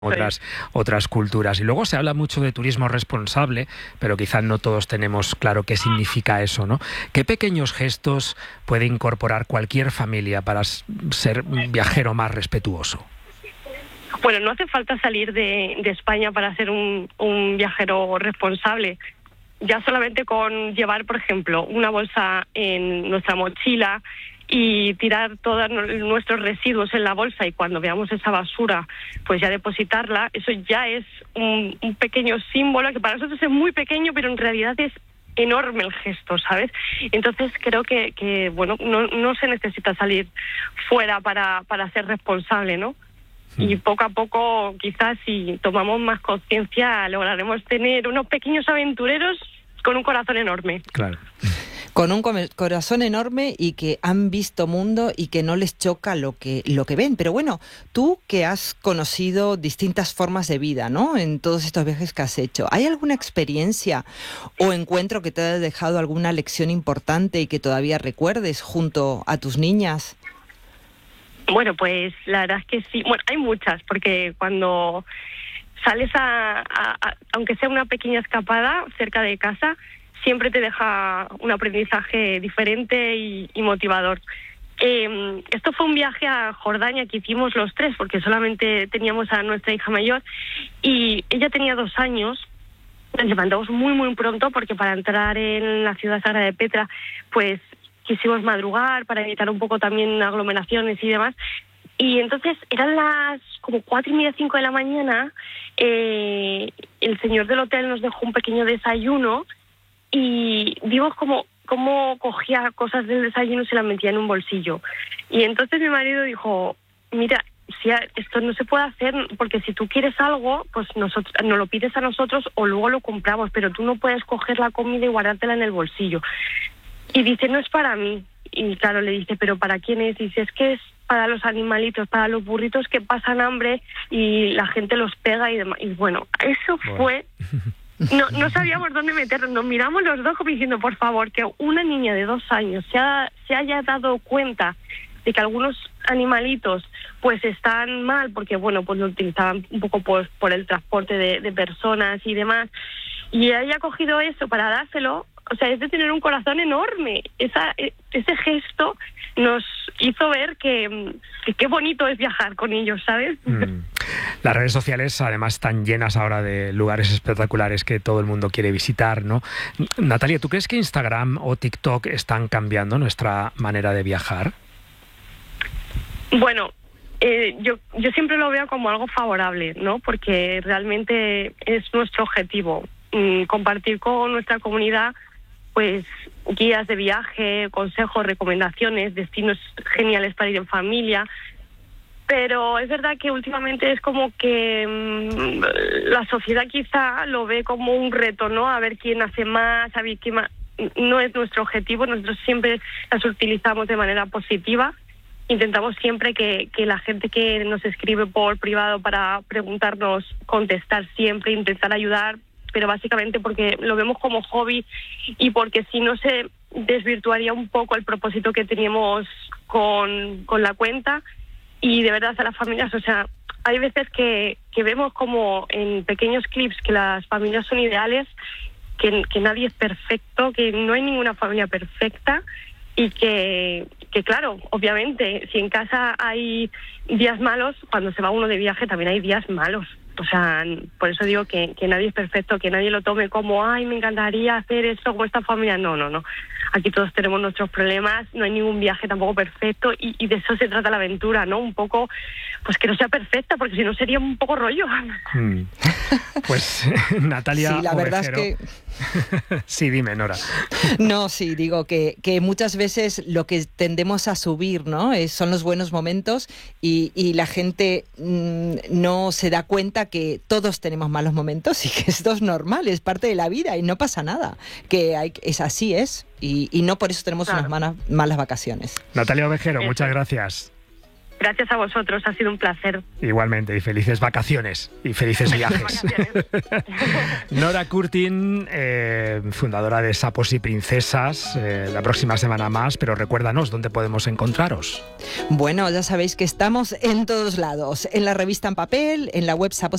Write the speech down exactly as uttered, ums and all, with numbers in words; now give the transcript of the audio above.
otras, otras culturas. Y luego se habla mucho de turismo responsable, pero quizás no todos tenemos claro qué significa eso, ¿no? ¿Qué pequeños gestos puede incorporar cualquier familia para ser un viajero más respetuoso? Bueno, no hace falta salir de, de España para ser un, un viajero responsable. Ya solamente con llevar, por ejemplo, una bolsa en nuestra mochila y tirar todos nuestros residuos en la bolsa, y cuando veamos esa basura, pues ya depositarla, eso ya es un, un pequeño símbolo que para nosotros es muy pequeño, pero en realidad es enorme el gesto, ¿sabes? Entonces creo que, que bueno, no, no se necesita salir fuera para, para ser responsable, ¿no? Y poco a poco, quizás si tomamos más conciencia, lograremos tener unos pequeños aventureros con un corazón enorme. Claro. Con un corazón enorme y que han visto mundo y que no les choca lo que, lo que ven. Pero bueno, tú que has conocido distintas formas de vida, ¿no?, en todos estos viajes que has hecho, ¿hay alguna experiencia o encuentro que te haya dejado alguna lección importante y que todavía recuerdes junto a tus niñas? Bueno, pues la verdad es que sí. Bueno, hay muchas, porque cuando sales a, a, a aunque sea una pequeña escapada cerca de casa, siempre te deja un aprendizaje diferente y, y motivador. Eh, esto fue un viaje a Jordania que hicimos los tres, porque solamente teníamos a nuestra hija mayor, y ella tenía dos años. Nos levantamos muy, muy pronto, porque para entrar en la ciudad sagrada de Petra, pues quisimos madrugar para evitar un poco también aglomeraciones y demás. Y entonces eran las como cuatro y media, cinco de la mañana. Eh, el señor del hotel nos dejó un pequeño desayuno, y vimos cómo, cómo cogía cosas del desayuno y se las metía en un bolsillo. Y entonces mi marido dijo, mira, si a, esto no se puede hacer, porque si tú quieres algo, pues nosotros nos lo pides a nosotros o luego lo compramos, pero tú no puedes coger la comida y guardártela en el bolsillo. Y dice, no es para mí. Y claro, le dice, ¿pero para quién es? Y dice, es que es para los animalitos, para los burritos que pasan hambre y la gente los pega y demás. Y bueno, eso bueno. fue... No, no sabíamos dónde meternos, nos miramos los dos como diciendo, por favor, que una niña de dos años se, ha, se haya dado cuenta de que algunos animalitos pues están mal, porque bueno, pues lo utilizaban un poco por, por el transporte de, de personas y demás, y haya cogido eso para dárselo. O sea, es de tener un corazón enorme. Esa, ese gesto nos hizo ver que qué bonito es viajar con ellos, ¿sabes? Mm. Las redes sociales además están llenas ahora de lugares espectaculares que todo el mundo quiere visitar, ¿no? Natalia, ¿tú crees que Instagram o TikTok están cambiando nuestra manera de viajar? Bueno, eh, yo, yo siempre lo veo como algo favorable, ¿no? Porque realmente es nuestro objetivo, mm, compartir con nuestra comunidad pues guías de viaje, consejos, recomendaciones, destinos geniales para ir en familia. Pero es verdad que últimamente es como que mmm, la sociedad quizá lo ve como un reto, ¿no? A ver quién hace más, a ver quién más. No es nuestro objetivo, nosotros siempre las utilizamos de manera positiva. Intentamos siempre que, que la gente que nos escribe por privado para preguntarnos, contestar siempre, intentar ayudar, pero básicamente porque lo vemos como hobby y porque si no se desvirtuaría un poco el propósito que teníamos con, con la cuenta. Y de verdad a las familias, o sea, hay veces que, que vemos como en pequeños clips que las familias son ideales, que, que nadie es perfecto, que no hay ninguna familia perfecta, y que, que claro, obviamente, si en casa hay días malos, cuando se va uno de viaje también hay días malos. O sea, por eso digo que, que nadie es perfecto, que nadie lo tome como, ay, me encantaría hacer esto con esta familia. No, no, no. Aquí todos tenemos nuestros problemas, no hay ningún viaje tampoco perfecto, y, y de eso se trata la aventura, ¿no? Un poco, pues que no sea perfecta, porque si no sería un poco rollo. Hmm. Pues Natalia Sí, la verdad Ovejero. es que... Sí, dime, Nora. No, sí, digo que, que muchas veces lo que tendemos a subir, ¿no?, es, son los buenos momentos, y, y la gente mmm, no se da cuenta que todos tenemos malos momentos y que esto es normal, es parte de la vida y no pasa nada, que hay, es así es, y, y no por eso tenemos claro. unas malas, malas vacaciones. Natalia Ovejero, muchas gracias. Gracias a vosotros, ha sido un placer. Igualmente, y felices vacaciones y felices viajes. Nora Curtin, eh, fundadora de Sapos y Princesas, eh, la próxima semana más, pero recuérdanos dónde podemos encontraros. Bueno, ya sabéis que estamos en todos lados, en la revista en papel, en la web Sapos